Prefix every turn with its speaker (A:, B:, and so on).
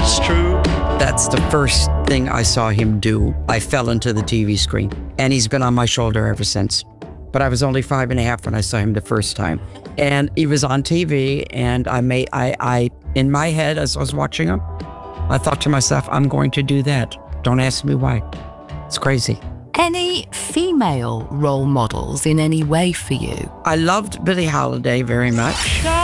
A: is true.
B: That's the first thing I saw him do. I fell into the TV screen, and he's been on my shoulder ever since. But I was only 5.5 when I saw him the first time. And he was on TV, and I in my head, as I was watching him, I thought to myself, I'm going to do that. Don't ask me why. It's crazy.
C: Any female role models in any way for you?
B: I loved Billie Holiday very much.